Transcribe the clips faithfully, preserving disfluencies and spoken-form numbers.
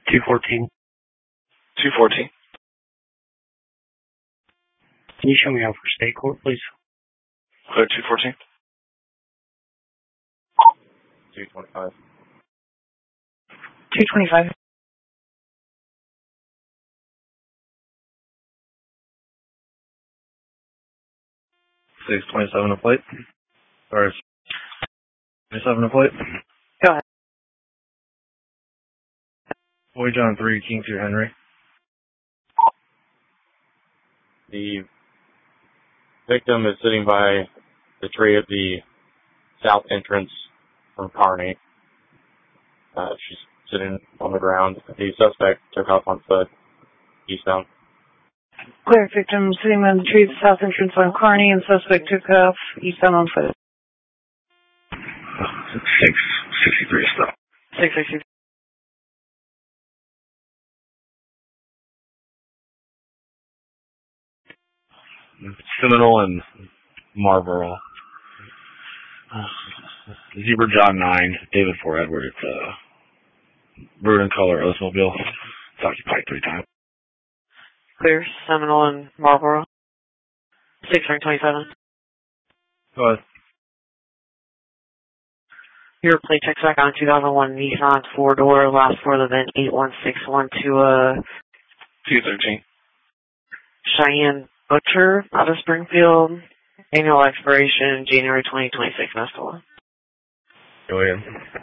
two fourteen. two fourteen. Can you show me out for state court, please? Clear two fourteen. two twenty-five. two twenty-five. six twenty-seven a plate. Or twenty-seven a plate. Go ahead. Boy John three, King two Henry. The victim is sitting by the tree at the south entrance from Kearney. Uh, she's sitting on the ground. The suspect took off on foot eastbound. Clear, victim sitting on the tree at the south entrance on Kearney, and suspect took off eastbound on foot. six sixty-three stop. six sixty-three. Seminole and Marlboro. Zebra John nine, David four Edward. It's a bird and color Oldsmobile. It's occupied three times. Clear, Seminole and Marlboro. six twenty-seven. Go ahead. Your plate checks back on two thousand one Nissan four-door, last four of the VIN eight one six one to uh, two thirteen. Cheyenne Butcher out of Springfield. Annual expiration January twenty twenty-six. Mescal. Go ahead.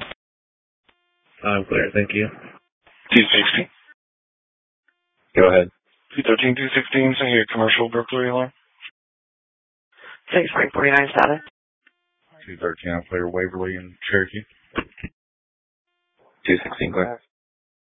I'm clear, thank you. two sixty. Go ahead. two thirteen, two sixteen, so here, commercial burglary alarm. six forty-nine status. two thirteen, I'm clear, Waverly and Cherokee. two sixteen clear.